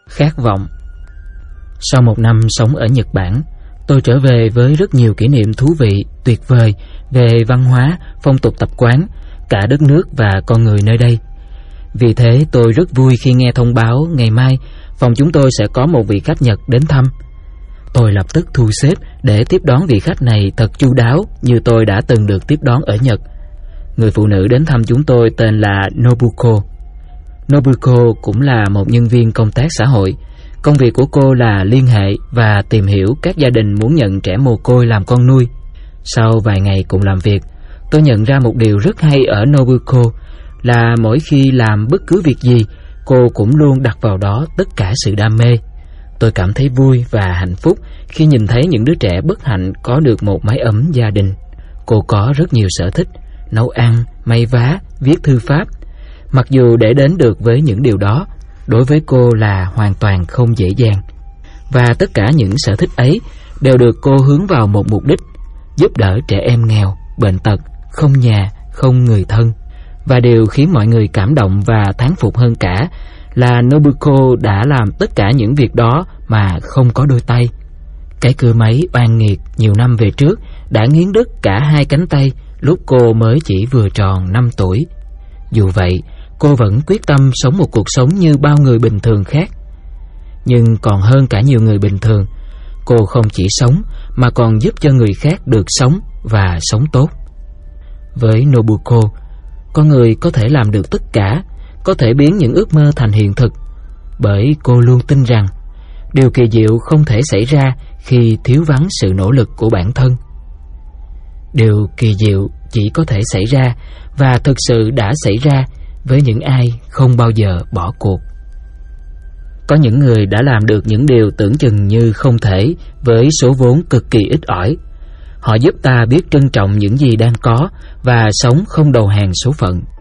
Khát vọng. Sau một năm sống ở Nhật Bản, tôi trở về với rất nhiều kỷ niệm thú vị, tuyệt vời về văn hóa, phong tục tập quán, cả đất nước và con người nơi đây. Vì thế tôi rất vui khi nghe thông báo ngày mai phòng chúng tôi sẽ có một vị khách Nhật đến thăm. Tôi lập tức thu xếp để tiếp đón vị khách này thật chu đáo như tôi đã từng được tiếp đón ở Nhật. Người phụ nữ đến thăm chúng tôi tên là Nobuko. Nobuko cũng là một nhân viên công tác xã hội. Công việc của cô là liên hệ và tìm hiểu các gia đình muốn nhận trẻ mồ côi làm con nuôi. Sau vài ngày cùng làm việc, tôi nhận ra một điều rất hay ở Nobuko là mỗi khi làm bất cứ việc gì, cô cũng luôn đặt vào đó tất cả sự đam mê. Tôi cảm thấy vui và hạnh phúc khi nhìn thấy những đứa trẻ bất hạnh có được một mái ấm gia đình. Cô có rất nhiều sở thích: nấu ăn, may vá, viết thư pháp. Mặc dù để đến được với những điều đó, đối với cô là hoàn toàn không dễ dàng. Và tất cả những sở thích ấy đều được cô hướng vào một mục đích: giúp đỡ trẻ em nghèo, bệnh tật, không nhà, không người thân. Và điều khiến mọi người cảm động và thán phục hơn cả là Nobuko đã làm tất cả những việc đó mà không có đôi tay. Cái cưa máy oan nghiệt nhiều năm về trước đã nghiến đứt cả hai cánh tay lúc cô mới chỉ vừa tròn 5 tuổi. Dù vậy, cô vẫn quyết tâm sống một cuộc sống như bao người bình thường khác. Nhưng còn hơn cả nhiều người bình thường, cô không chỉ sống mà còn giúp cho người khác được sống và sống tốt. Với Nobuko, con người có thể làm được tất cả, có thể biến những ước mơ thành hiện thực, bởi cô luôn tin rằng điều kỳ diệu không thể xảy ra khi thiếu vắng sự nỗ lực của bản thân. Điều kỳ diệu chỉ có thể xảy ra và thực sự đã xảy ra với những ai không bao giờ bỏ cuộc. Có những người đã làm được những điều tưởng chừng như không thể với số vốn cực kỳ ít ỏi. Họ giúp ta biết trân trọng những gì đang có và sống không đầu hàng số phận.